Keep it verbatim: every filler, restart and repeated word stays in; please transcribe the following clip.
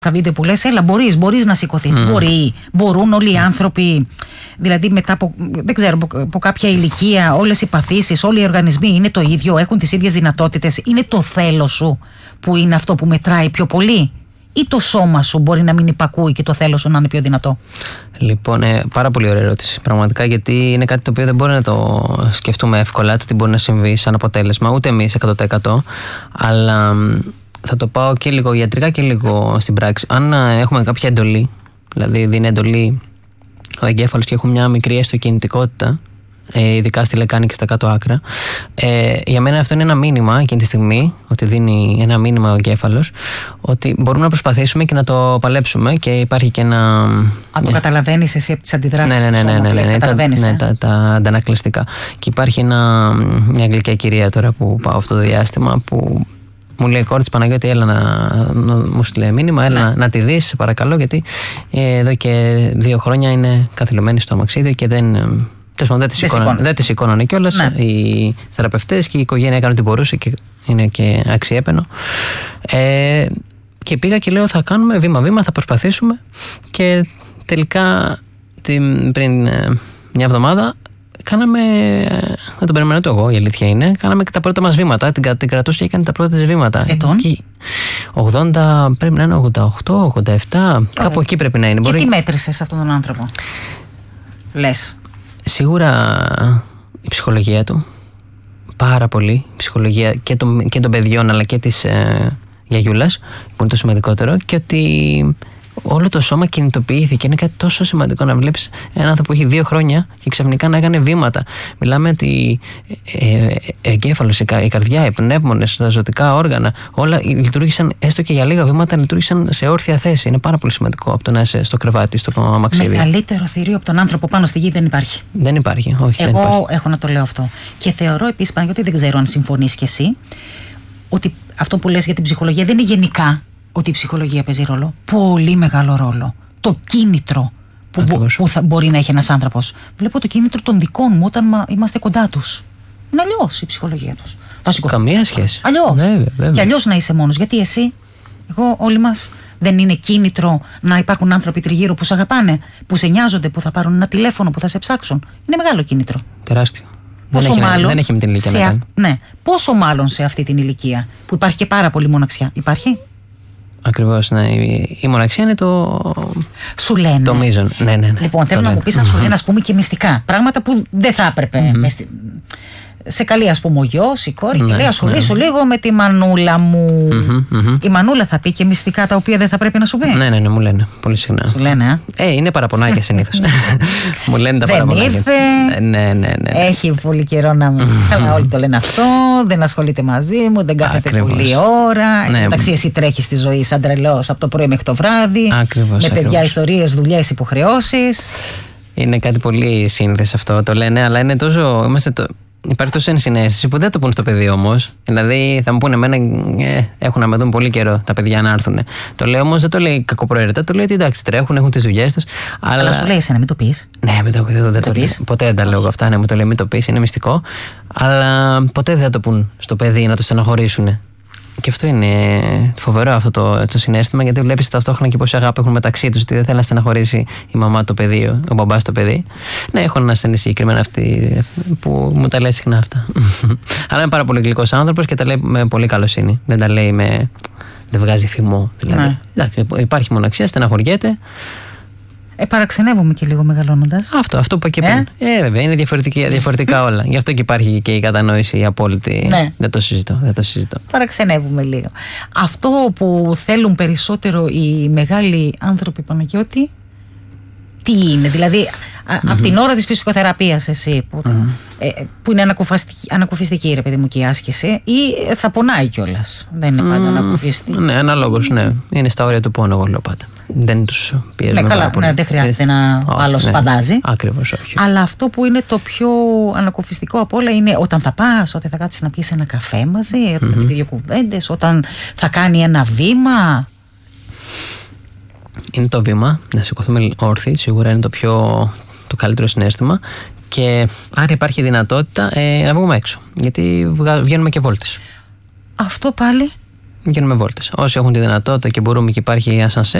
Στα βίντεο που λες, έλα, μπορείς, μπορείς να σηκωθείς. Mm. Μπορεί, μπορούν όλοι οι άνθρωποι, δηλαδή μετά από, δεν ξέρω, από, από κάποια ηλικία, όλες οι παθήσεις, όλοι οι οργανισμοί είναι το ίδιο, έχουν τις ίδιες δυνατότητες. Είναι το θέλος σου που είναι αυτό που μετράει πιο πολύ, ή το σώμα σου μπορεί να μην υπακούει και το θέλος σου να είναι πιο δυνατό? Λοιπόν, ε, πάρα πολύ ωραία ερώτηση. Πραγματικά, γιατί είναι κάτι το οποίο δεν μπορεί να το σκεφτούμε εύκολα, το τι μπορεί να συμβεί σαν αποτέλεσμα, ούτε εμείς εκατό τοις εκατό, αλλά θα το πάω και λίγο ιατρικά και λίγο στην πράξη. Αν έχουμε κάποια εντολή, δηλαδή δίνει εντολή ο εγκέφαλος και έχουμε μια μικρή έστω κινητικότητα, ειδικά στη λεκάνη και στα κάτω άκρα, ε, για μένα αυτό είναι ένα μήνυμα εκείνη τη στιγμή, ότι δίνει ένα μήνυμα ο εγκέφαλος, ότι μπορούμε να προσπαθήσουμε και να το παλέψουμε, και υπάρχει και ένα... Αν το καταλαβαίνεις εσύ από τις αντιδράσεις. Ναι, ναι, ναι, ναι, ναι, ναι, ναι, τα, ε? ναι τα, τα αντανακλαστικά. Και υπάρχει ένα, μια αγγλική κυρία τώρα που πάω αυτό το διάστημα, που μου λέει, κόρη της Παναγιώτη, έλα να, να μου στείλε μήνυμα, έλα ναι. να, να τη δεις, σε παρακαλώ, γιατί ε, εδώ και δύο χρόνια είναι καθυλωμένη στο αμαξίδιο και δεν... Δεν τη σηκώνανε, σηκώνανε κιόλας. Ναι. Οι θεραπευτές και η οικογένεια έκανε ό,τι μπορούσε και είναι και αξιέπαινο. Ε, και πήγα και λέω, θα κάνουμε βήμα-βήμα, θα προσπαθήσουμε. Και τελικά την, πριν ε, μια εβδομάδα κάναμε, δεν τον περιμένω εγώ, η αλήθεια είναι, κάναμε και τα πρώτα μας βήματα. Την, την κρατούσε και έκανε τα πρώτα της βήματα. Ετών? ογδόντα, πρέπει να είναι ογδόντα οκτώ, ογδόντα επτά, Ωραία. Κάπου εκεί πρέπει να είναι. Και Μπορεί... τι μέτρησες αυτόν τον άνθρωπο, λες? Σίγουρα η ψυχολογία του, πάρα πολύ η ψυχολογία και των, και των παιδιών, αλλά και της ε, γιαγιούλας, που είναι το σημαντικότερο, και ότι όλο το σώμα κινητοποιήθηκε. Είναι κάτι τόσο σημαντικό να βλέπεις έναν άνθρωπο που έχει δύο χρόνια και ξαφνικά να έκανε βήματα. Μιλάμε ότι ε, ε, εγκέφαλος, η, η καρδιά, οι πνεύμονες, τα ζωτικά όργανα, όλα λειτουργήσαν, έστω και για λίγα βήματα, λειτουργήσαν σε όρθια θέση. Είναι πάρα πολύ σημαντικό από το να είσαι στο κρεβάτι, στο αμαξίδι. Μεγαλύτερο θηρίο από τον άνθρωπο πάνω στη γη δεν υπάρχει. Δεν υπάρχει, όχι. Εγώ δεν υπάρχει. έχω να το λέω αυτό. Και θεωρώ επίσης, Παναγιώτη, δεν ξέρω αν συμφωνείς κι εσύ, ότι αυτό που λες για την ψυχολογία δεν είναι γενικά ότι η ψυχολογία παίζει ρόλο. Πολύ μεγάλο ρόλο. Το κίνητρο που, μπο, που θα μπορεί να έχει ένας άνθρωπος. Βλέπω το κίνητρο των δικών μου όταν μα, είμαστε κοντά τους. Είναι αλλιώς η ψυχολογία τους. Καμία σχέση. Αλλιώς. Και αλλιώς να είσαι μόνος. Γιατί εσύ, εγώ, όλοι μας, δεν είναι κίνητρο να υπάρχουν άνθρωποι τριγύρω που σε αγαπάνε, που σε νοιάζονται, που θα πάρουν ένα τηλέφωνο, που θα σε ψάξουν. Είναι μεγάλο κίνητρο. Τεράστιο. Πόσο δεν, έχει, μάλλον, δεν έχει με την ηλικία να κάνει. Ναι. Πόσο μάλλον σε αυτή την ηλικία που υπάρχει και πάρα πολύ μοναξιά. Υπάρχει. Ακριβώς, ναι. Η, η μοναξιά είναι το. Σου λένε. Το μείζον. Ναι, ναι, ναι. Λοιπόν, θέλω να μου πεις, αν σου λένε, ας πούμε, και μυστικά. Πράγματα που δεν θα έπρεπε. Mm-hmm. Στη... Σε καλεί, ας πούμε, ο γιος, η κόρη, ναι, και λέει, ασχολήσου ναι. λίγο με τη μανούλα μου. Mm-hmm, mm-hmm. Η μανούλα θα πει και μυστικά τα οποία δεν θα πρέπει να σου πει. Ναι, ναι, ναι, μου λένε. Πολύ συχνά. Σου λένε, ε. Ε, είναι παραπονάκια συνήθως. Μου λένε τα δεν παραπονάκια. Ήρθε, ναι, ναι, ναι, ναι. Έχει πολύ καιρό να μην. Καλά, όλοι το λένε αυτό. Δεν ασχολείται μαζί μου, δεν κάθεται Ακριβώς. πολλή ώρα. Ναι. Εντάξει, εσύ τρέχεις τη ζωή σαν τρελός από το πρωί μέχρι το βράδυ. Ακριβώς, με παιδιά, ακριβώς. ιστορίες, δουλειές, υποχρεώσεις. Είναι κάτι πολύ σύνθεση αυτό, το λένε, αλλά είναι τόσο. Είμαστε το... Υπάρχει τόσο ενσυναίσθηση που δεν το πούν στο παιδί όμως. Δηλαδή θα μου πούνε εμένα, ε, έχουν να με δουν πολύ καιρό τα παιδιά να έρθουν. Το λέω όμως, δεν το λέει κακοπροαίρετα, το λέει ότι εντάξει, τρέχουν, έχουν τις δουλειές τους. Αλλά, αλλά σου λέει εσένα, μην το πεις. Ναι, μην το, δεν, δεν το, το λέει. Ποτέ δεν τα λέω αυτά, ναι, μου το λέει, μην το πεις, είναι μυστικό. Αλλά ποτέ δεν θα το πούν στο παιδί να το στεναχωρήσουν. Και αυτό είναι φοβερό, αυτό το, το συναίσθημα, γιατί βλέπεις ταυτόχρονα και πόση αγάπη έχουν μεταξύ τους, ότι δεν θέλει να στεναχωρήσει η μαμά το παιδί, ο μπαμπάς το παιδί. Ναι, έχω ένα ασθενή συγκεκριμένα αυτή που μου τα λέει συχνά αυτά. Αλλά είναι πάρα πολύ γλυκός άνθρωπος και τα λέει με πολύ καλοσύνη. Δεν τα λέει με. Δεν βγάζει θυμό. Δηλαδή. Ναι. Εντάξει, υπάρχει μοναξία, στεναχωριέται. Ε, παραξενεύομαι και λίγο μεγαλώνοντας. Αυτό, αυτό που είπα και πριν. Ε, ε, βέβαια, είναι διαφορετικά όλα. Γι' αυτό και υπάρχει και η κατανόηση η απόλυτη. Ναι. Δεν το συζητώ, δεν το συζητώ. Παραξενεύουμε λίγο. Αυτό που θέλουν περισσότερο οι μεγάλοι άνθρωποι, Παναγιώτη, τι είναι? Δηλαδή, mm-hmm. από την ώρα της φυσικοθεραπείας εσύ, που, mm-hmm. ε, που είναι ανακουφιστική, ρε παιδί μου, και η άσκηση, ή θα πονάει κιόλας? Δεν είναι πάντα mm, ανακουφιστική. Ναι, αναλόγως, ναι. Είναι στα όρια του πόνου, εγώ λέω πάντα. Δεν τους πιέζουμε. Ναι, καλά, ναι, δεν χρειάζεται να ο άλλος ναι, φαντάζει. Ακριβώς, όχι. Αλλά αυτό που είναι το πιο ανακουφιστικό από όλα είναι όταν θα πας, όταν θα κάτσεις να πιεις ένα καφέ μαζί, όταν mm-hmm. θα πείτε δύο κουβέντες, όταν θα κάνει ένα βήμα. Είναι το βήμα, να σηκωθούμε όρθιοι, σίγουρα είναι το πιο το καλύτερο συναίσθημα. Και άρα υπάρχει δυνατότητα ε, να βγούμε έξω. Γιατί βγαίνουμε και βόλτες. Αυτό πάλι γίνουμε βόλτες. Όσοι έχουν τη δυνατότητα και μπορούμε και υπάρχει ασανσέρ,